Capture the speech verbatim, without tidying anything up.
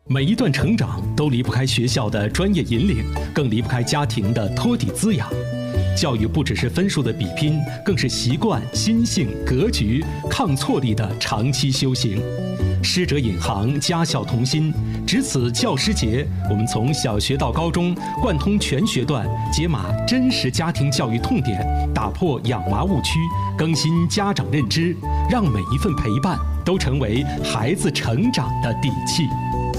每一段成长都离不开学校的专业引领，更离不开家庭的托底滋养。教育不只是分数的比拼，更是习惯、心性、格局、抗挫力的长期修行。师者引航，家校同心。值此教师节，我们从小学到高中，贯通全学段，解码真实家庭教育痛点，打破养娃误区，更新家长认知，让每一份陪伴都成为孩子成长的底气。